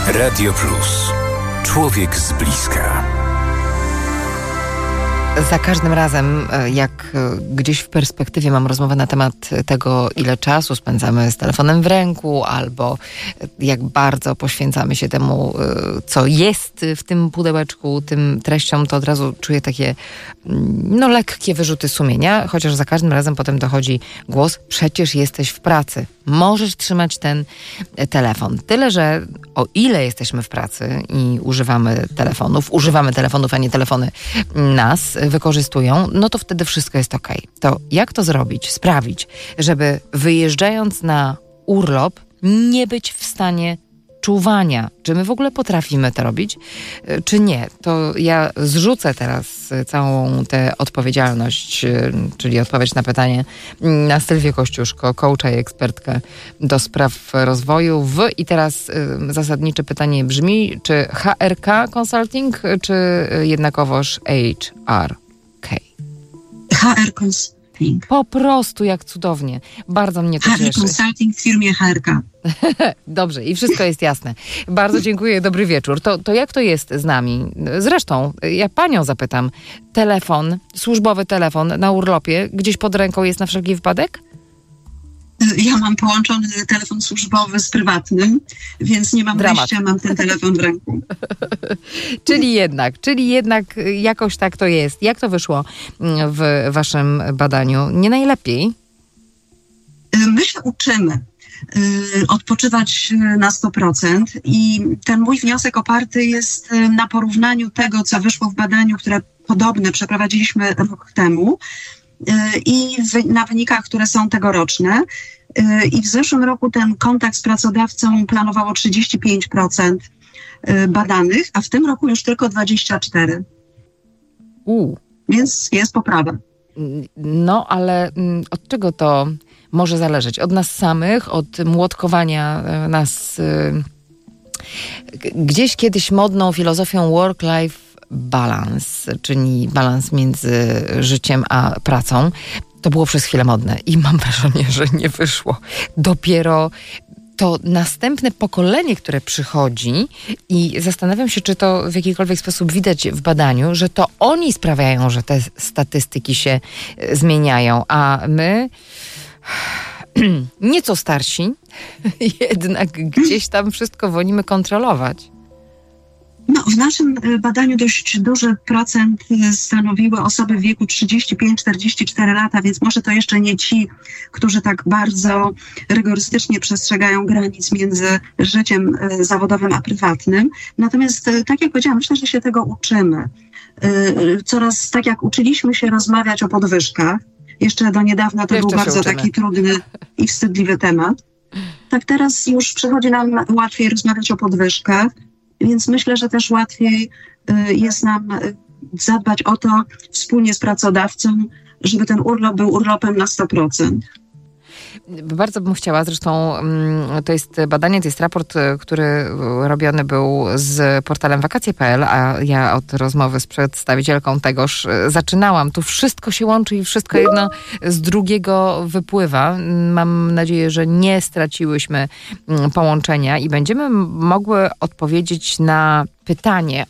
Radio Plus. Człowiek z bliska. Za każdym razem, jak gdzieś w perspektywie mam rozmowę na temat tego, ile czasu spędzamy z telefonem w ręku, albo jak bardzo poświęcamy się temu, co jest w tym pudełeczku, tym treściom, to od razu czuję takie lekkie wyrzuty sumienia, chociaż za każdym razem potem dochodzi głos: przecież jesteś w pracy, możesz trzymać ten telefon. Tyle, że o ile jesteśmy w pracy i używamy telefonów, a nie telefony nas wykorzystują, no to wtedy wszystko jest okej. To jak to zrobić, sprawić, żeby wyjeżdżając na urlop nie być w stanie czuwania? Czy my w ogóle potrafimy to robić, czy nie? To ja zrzucę teraz całą tę odpowiedzialność, czyli odpowiedź na pytanie, na Sylwię Kościuszko, coacha i ekspertkę do spraw rozwoju. I teraz zasadnicze pytanie brzmi, czy HRK Consulting, czy jednakowoż HRK? HR Consulting. Po prostu jak cudownie. Bardzo mnie to HR cieszy. Consulting w firmie HRK. Dobrze, i wszystko jest jasne. Bardzo dziękuję, dobry wieczór. To jak to jest z nami? Zresztą, ja panią zapytam, służbowy telefon na urlopie gdzieś pod ręką jest na wszelki wypadek? Ja mam połączony telefon służbowy z prywatnym, więc nie mam wyjścia, mam ten telefon w ręku. Czyli jednak jakoś tak to jest. Jak to wyszło w waszym badaniu? Nie najlepiej? My się uczymy odpoczywać na 100% i ten mój wniosek oparty jest na porównaniu tego, co wyszło w badaniu, które podobne przeprowadziliśmy rok temu, i na wynikach, które są tegoroczne. I w zeszłym roku ten kontakt z pracodawcą planowało 35% badanych, a w tym roku już tylko 24%. Więc jest poprawa. No, ale od czego to może zależeć? Od nas samych, od młotkowania nas gdzieś kiedyś modną filozofią work-life balance, czyli balans między życiem a pracą. To było przez chwilę modne i mam wrażenie, że nie wyszło. Dopiero to następne pokolenie, które przychodzi, i zastanawiam się, czy to w jakikolwiek sposób widać w badaniu, że to oni sprawiają, że te statystyki się zmieniają, a my nieco starsi jednak gdzieś tam wszystko wolimy kontrolować. No, w naszym badaniu dość duży procent stanowiły osoby w wieku 35-44 lata, więc może to jeszcze nie ci, którzy tak bardzo rygorystycznie przestrzegają granic między życiem zawodowym a prywatnym. Natomiast, tak jak powiedziałam, myślę, że się tego uczymy. Coraz, tak jak uczyliśmy się rozmawiać o podwyżkach, jeszcze do niedawna to był bardzo taki trudny i wstydliwy temat, tak teraz już przychodzi nam łatwiej rozmawiać o podwyżkach. Więc myślę, że też łatwiej jest nam zadbać o to wspólnie z pracodawcą, żeby ten urlop był urlopem na 100%. Bardzo bym chciała, zresztą to jest badanie, to jest raport, który robiony był z portalem wakacje.pl, a ja od rozmowy z przedstawicielką tegoż zaczynałam. Tu wszystko się łączy i wszystko jedno z drugiego wypływa. Mam nadzieję, że nie straciłyśmy połączenia i będziemy mogły odpowiedzieć na pytanie,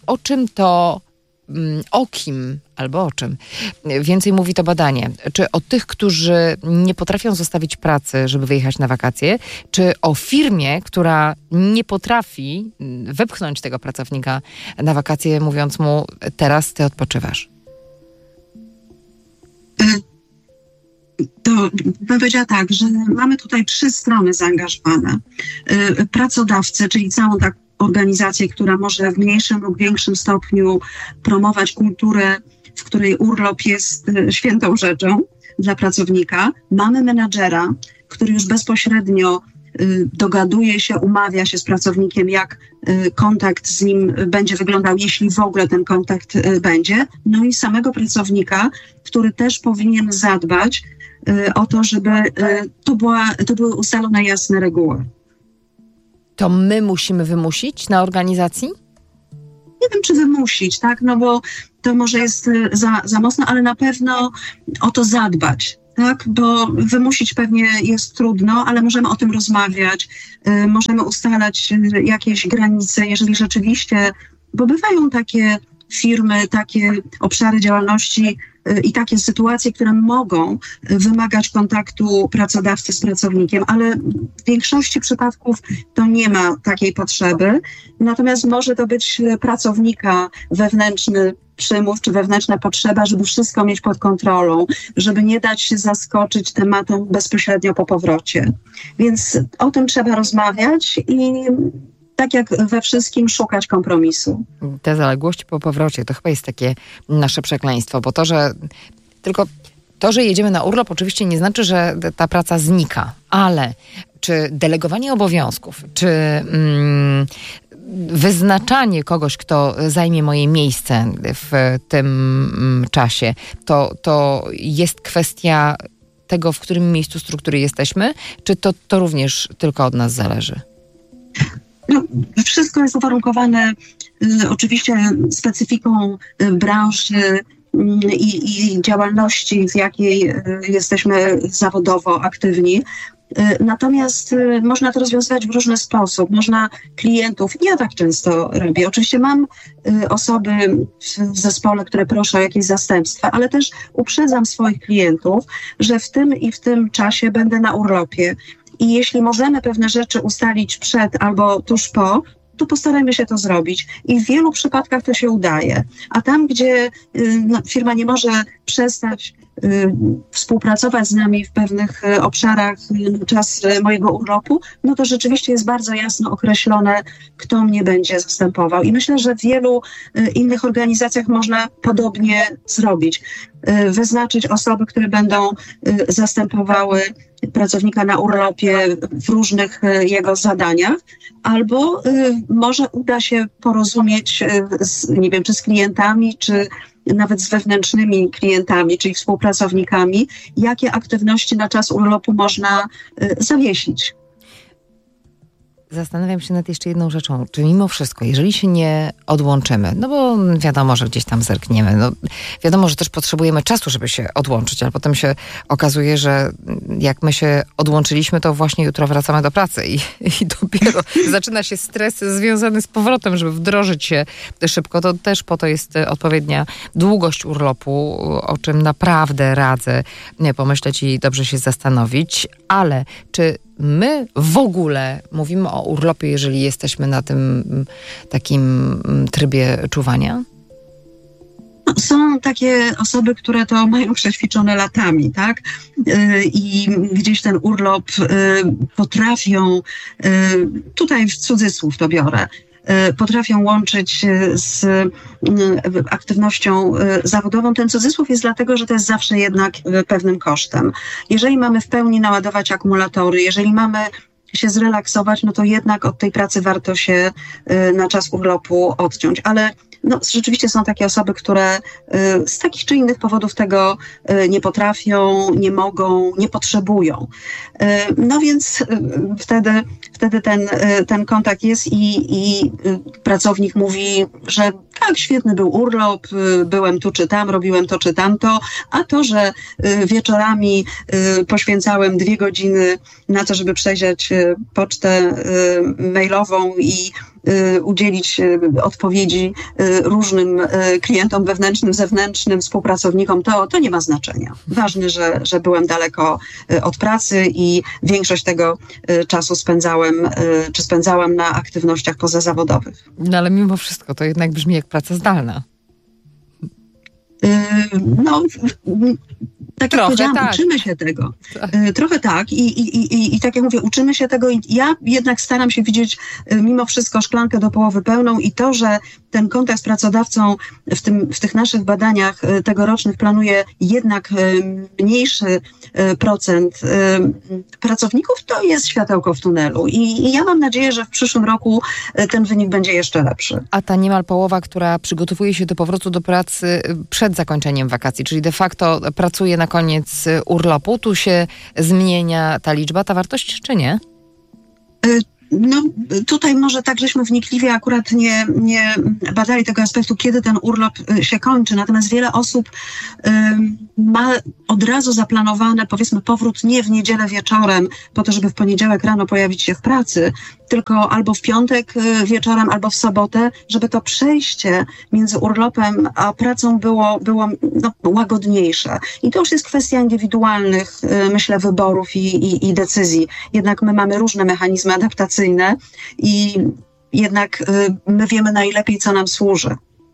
o kim albo o czym więcej mówi to badanie. Czy o tych, którzy nie potrafią zostawić pracy, żeby wyjechać na wakacje, czy o firmie, która nie potrafi wepchnąć tego pracownika na wakacje, mówiąc mu: teraz ty odpoczywasz? To bym powiedziała tak, że mamy tutaj 3 strony zaangażowane. Pracodawcy, czyli całą taką organizację, która może w mniejszym lub większym stopniu promować kulturę, w której urlop jest świętą rzeczą dla pracownika. Mamy menadżera, który już bezpośrednio dogaduje się, umawia się z pracownikiem, jak kontakt z nim będzie wyglądał, jeśli w ogóle ten kontakt będzie. No i samego pracownika, który też powinien zadbać o to, żeby to były ustalone jasne reguły. To my musimy wymusić na organizacji? Nie wiem, czy wymusić, tak? No bo to może jest za mocno, ale na pewno o to zadbać. tak? Bo wymusić pewnie jest trudno, ale możemy o tym rozmawiać, możemy ustalać jakieś granice, jeżeli rzeczywiście, bo bywają takie firmy, takie obszary działalności i takie sytuacje, które mogą wymagać kontaktu pracodawcy z pracownikiem, ale w większości przypadków to nie ma takiej potrzeby. Natomiast może to być pracownika wewnętrzny przymus czy wewnętrzna potrzeba, żeby wszystko mieć pod kontrolą, żeby nie dać się zaskoczyć tematem bezpośrednio po powrocie. Więc o tym trzeba rozmawiać i tak jak we wszystkim szukać kompromisu. Te zaległości po powrocie to chyba jest takie nasze przekleństwo, bo to, że jedziemy na urlop oczywiście nie znaczy, że ta praca znika, ale czy delegowanie obowiązków, czy wyznaczanie kogoś, kto zajmie moje miejsce w tym czasie, to jest kwestia tego, w którym miejscu struktury jesteśmy, czy to również tylko od nas zależy? No, wszystko jest uwarunkowane oczywiście specyfiką branży i działalności, w jakiej jesteśmy zawodowo aktywni. Natomiast można to rozwiązywać w różny sposób. Można klientów, ja tak często robię. Oczywiście mam osoby w zespole, które proszą o jakieś zastępstwa, ale też uprzedzam swoich klientów, że w tym i w tym czasie będę na urlopie. I jeśli możemy pewne rzeczy ustalić przed albo tuż po, to postarajmy się to zrobić. I w wielu przypadkach to się udaje. A tam, gdzie firma nie może przestać współpracować z nami w pewnych obszarach na czas mojego urlopu, no to rzeczywiście jest bardzo jasno określone, kto mnie będzie zastępował. I myślę, że w wielu innych organizacjach można podobnie zrobić. Wyznaczyć osoby, które będą zastępowały pracownika na urlopie w różnych jego zadaniach, albo może uda się porozumieć nie wiem, czy z klientami, czy nawet z wewnętrznymi klientami, czyli współpracownikami, jakie aktywności na czas urlopu można zawiesić. Zastanawiam się nad jeszcze jedną rzeczą. Czy mimo wszystko, jeżeli się nie odłączymy, no bo wiadomo, że gdzieś tam zerkniemy, no wiadomo, że też potrzebujemy czasu, żeby się odłączyć, ale potem się okazuje, że jak my się odłączyliśmy, to właśnie jutro wracamy do pracy i dopiero zaczyna się stres związany z powrotem, żeby wdrożyć się szybko. To też po to jest odpowiednia długość urlopu, o czym naprawdę radzę pomyśleć i dobrze się zastanowić. Ale czy my w ogóle mówimy o urlopie, jeżeli jesteśmy na tym takim trybie czuwania? Są takie osoby, które to mają przećwiczone latami, tak? I gdzieś ten urlop potrafią, tutaj w cudzysłów to biorę, potrafią łączyć z aktywnością zawodową. Ten cudzysłów jest dlatego, że to jest zawsze jednak pewnym kosztem. Jeżeli mamy w pełni naładować akumulatory, jeżeli mamy się zrelaksować, no to jednak od tej pracy warto się na czas urlopu odciąć. Ale no, rzeczywiście są takie osoby, które z takich czy innych powodów tego nie potrafią, nie mogą, nie potrzebują. No więc wtedy ten kontakt jest i pracownik mówi, że tak, świetny był urlop, byłem tu czy tam, robiłem to czy tamto, a to, że wieczorami poświęcałem 2 godziny na to, żeby przejrzeć pocztę mailową i udzielić odpowiedzi różnym klientom wewnętrznym, zewnętrznym, współpracownikom, to nie ma znaczenia. Ważne, że byłem daleko od pracy i większość tego czasu spędzałam na aktywnościach pozazawodowych. No ale mimo wszystko to jednak brzmi jak praca zdalna. No, tak jak powiedziałam, tak. Uczymy się tego. Trochę tak i tak jak mówię, uczymy się tego i ja jednak staram się widzieć mimo wszystko szklankę do połowy pełną i to, że ten kontakt z pracodawcą w tych naszych badaniach tegorocznych planuje jednak mniejszy procent pracowników, to jest światełko w tunelu i ja mam nadzieję, że w przyszłym roku ten wynik będzie jeszcze lepszy. A ta niemal połowa, która przygotowuje się do powrotu do pracy przed zakończeniem wakacji, czyli de facto pracuje na koniec urlopu, tu się zmienia ta liczba, ta wartość, czy nie? No tutaj może tak, żeśmy wnikliwie akurat nie badali tego aspektu, kiedy ten urlop się kończy. Natomiast wiele osób ma od razu zaplanowane, powiedzmy, powrót nie w niedzielę wieczorem, po to, żeby w poniedziałek rano pojawić się w pracy, tylko albo w piątek wieczorem, albo w sobotę, żeby to przejście między urlopem a pracą było łagodniejsze. I to już jest kwestia indywidualnych, myślę, wyborów i decyzji. Jednak my mamy różne mechanizmy adaptacyjne i jednak my wiemy najlepiej, co nam służy.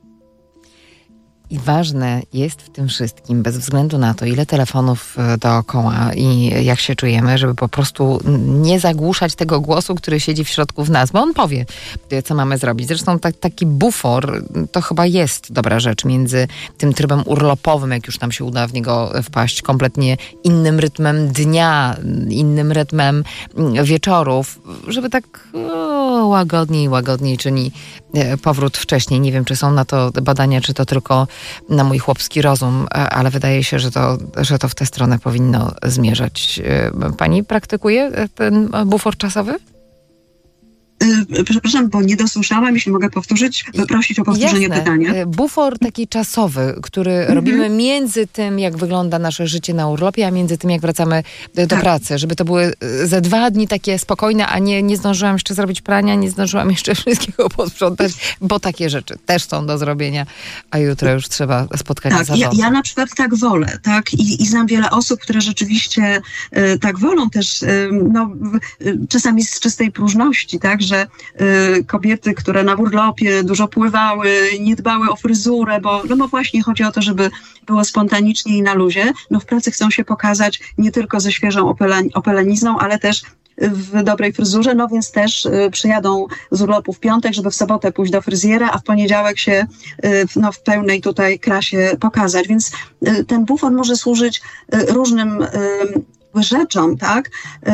I ważne jest w tym wszystkim, bez względu na to, ile telefonów dookoła i jak się czujemy, żeby po prostu nie zagłuszać tego głosu, który siedzi w środku w nas, bo on powie, co mamy zrobić. Zresztą taki bufor to chyba jest dobra rzecz między tym trybem urlopowym, jak już nam się uda w niego wpaść, kompletnie innym rytmem dnia, innym rytmem wieczorów, żeby tak łagodniej czyni powrót wcześniej. Nie wiem, czy są na to badania, czy to tylko na mój chłopski rozum, ale wydaje się, że to w tę stronę powinno zmierzać. Pani praktykuje ten bufor czasowy? Przepraszam, bo nie dosłyszałam, jeśli mogę powtórzyć, prosić o powtórzenie pytania. Bufor taki czasowy, który robimy między tym, jak wygląda nasze życie na urlopie, a między tym, jak wracamy do pracy. Żeby to były ze 2 dni takie spokojne, a nie zdążyłam jeszcze zrobić prania, nie zdążyłam jeszcze wszystkiego posprzątać, bo takie rzeczy też są do zrobienia, a jutro już trzeba spotkania z zarządem. Ja na przykład tak wolę, tak? I znam wiele osób, które rzeczywiście tak wolą też, czasami z czystej próżności, tak? Że kobiety, które na urlopie dużo pływały, nie dbały o fryzurę, bo właśnie chodzi o to, żeby było spontanicznie i na luzie, w pracy chcą się pokazać nie tylko ze świeżą opelenizną, ale też w dobrej fryzurze, więc też przyjadą z urlopu w piątek, żeby w sobotę pójść do fryzjera, a w poniedziałek się w pełnej tutaj krasie pokazać. Więc ten bufor może służyć różnym rzeczom, tak?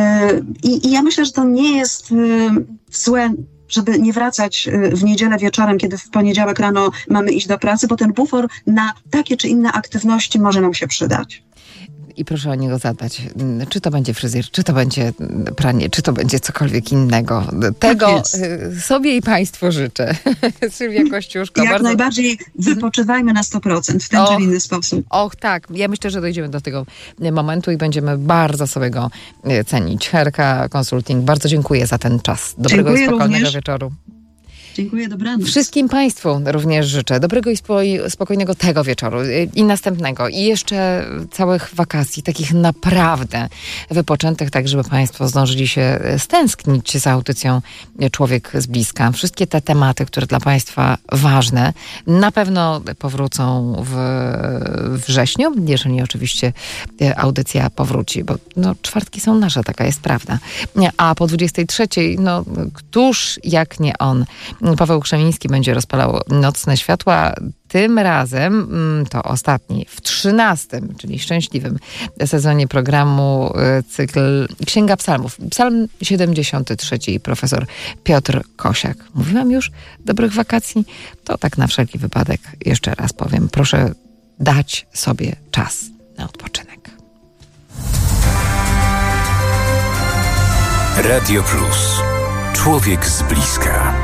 I ja myślę, że to nie jest złe, żeby nie wracać w niedzielę wieczorem, kiedy w poniedziałek rano mamy iść do pracy, bo ten bufor na takie czy inne aktywności może nam się przydać. I proszę o niego zadbać. Czy to będzie fryzjer, czy to będzie pranie, czy to będzie cokolwiek innego. Tego sobie i państwu życzę. Sylwia Kościuszko. Jak najbardziej wypoczywajmy na 100% w ten czy inny sposób. Tak. Ja myślę, że dojdziemy do tego momentu i będziemy bardzo sobie go cenić. Herka Consulting, bardzo dziękuję za ten czas. Dobrego i spokojnego wieczoru. Dziękuję, dobranoc. Wszystkim państwu również życzę dobrego i spokojnego tego wieczoru i następnego. I jeszcze całych wakacji, takich naprawdę wypoczętych, tak żeby państwo zdążyli się stęsknić za audycją Człowiek z bliska. Wszystkie te tematy, które dla państwa ważne, na pewno powrócą w wrześniu, jeżeli oczywiście audycja powróci, bo czwartki są nasze, taka jest prawda. A po 23:00, któż jak nie on, Paweł Krzemiński będzie rozpalał nocne światła. Tym razem to ostatni, w 13., czyli szczęśliwym sezonie programu cykl Księga Psalmów. Psalm 73. Profesor Piotr Kosiak. Mówiłam już dobrych wakacji? To tak na wszelki wypadek jeszcze raz powiem. Proszę dać sobie czas na odpoczynek. Radio Plus. Człowiek z bliska.